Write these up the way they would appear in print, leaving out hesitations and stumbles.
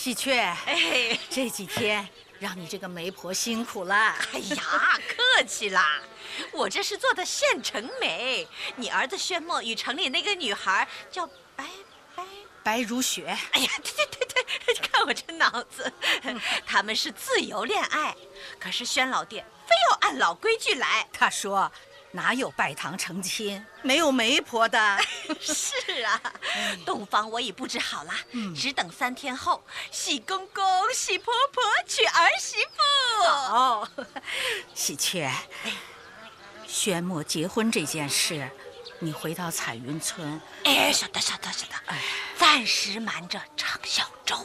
喜鹊， 哎， 这几天让你这个媒婆辛苦了。 哎呀，客气啦，我这是做的县城媒。你儿子宣墨与城里那个女孩叫白如雪。 哎呀，对，看我这脑子，他们是自由恋爱，可是宣老爹非要按老规矩来。 他说哪有拜堂成亲，没有媒婆的。 是啊，洞房我已布置好了，只等3天后，喜公公、喜婆婆娶儿媳妇。 哦，喜鹊，宣墨结婚这件事，你回到彩云村。 哎，晓得，暂时瞒着常小周。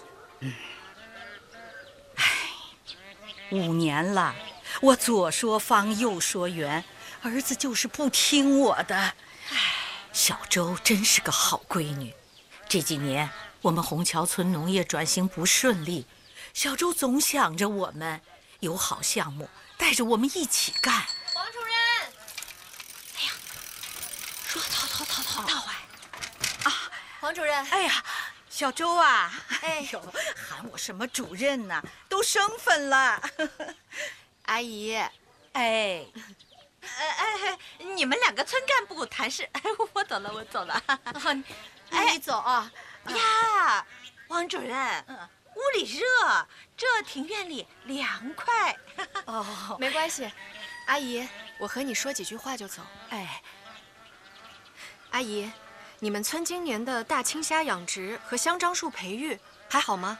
5年了，我左说方，右说圆，儿子就是不听我的。小周真是个好闺女。这几年我们虹桥村农业转型不顺利，小周总想着我们，有好项目带着我们一起干。 王主任， 哎呀，说头大坏啊！王主任， 哎呀，小周啊， 哎呦，喊我什么主任呢？都升分了。 阿姨， 哎， 你们2个村干部谈事，我走了。 你走啊。 呀，王主任，屋里热，这庭院里凉快。 哦， 没关系，阿姨，我和你说几句话就走。 哎， 阿姨，你们村今年的大青虾养殖和香樟树培育还好吗？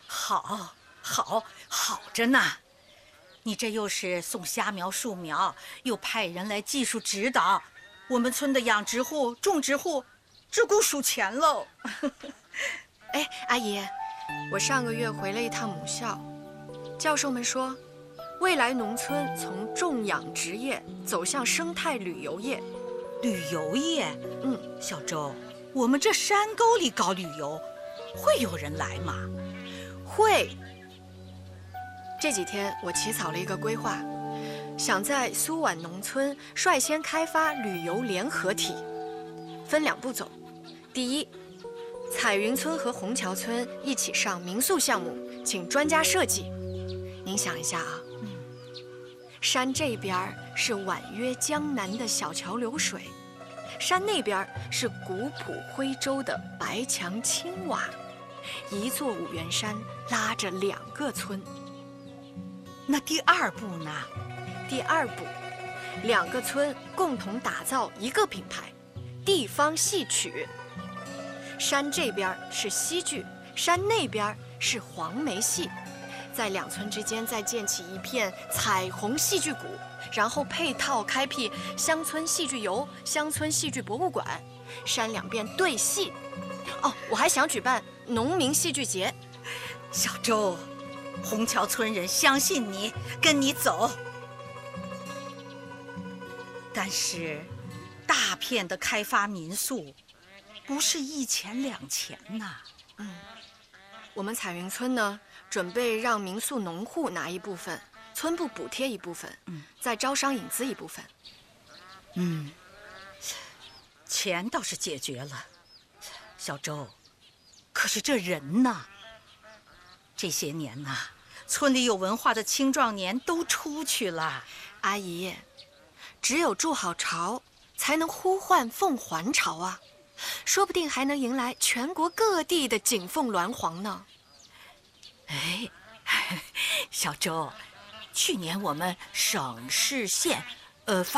好着呢。你这又是送虾苗、树苗，又派人来技术指导，我们村的养殖户、种植户只顾数钱喽。 哎，阿姨，我上个月回了一趟母校，教授们说，未来农村从种养殖业走向生态旅游业。 旅游业？小周，我们这山沟里搞旅游，会有人来吗？ 会。这几天我起草了一个规划，想在苏皖农村率先开发旅游联合体，分2步走。第一，彩云村和虹桥村一起上民宿项目，请专家设计。您想一下啊，山这边是婉约江南的小桥流水，山那边是古朴徽州的白墙青瓦，一座五原山拉着2个村。 那第2步呢？ 第2步，2个村共同打造一个品牌——地方戏曲。山这边是戏剧，山那边是黄梅戏，在2村之间再建起一片彩虹戏剧谷，然后配套开辟乡村戏剧游、乡村戏剧博物馆，山2边对戏。哦，我还想举办农民戏剧节。 小周，虹桥村人相信你，跟你走。但是，大片的开发民宿，不是1钱2钱呐。 我们彩云村呢，准备让民宿农户拿一部分，村部补贴一部分，再招商引资一部分。 钱倒是解决了，小周，可是这人呢？这些年呐，村里有文化的青壮年都出去了。 阿姨，只有筑好巢，才能呼唤凤还巢啊！说不定还能迎来全国各地的锦凤鸾凰呢。 哎，小周，去年我们省市县发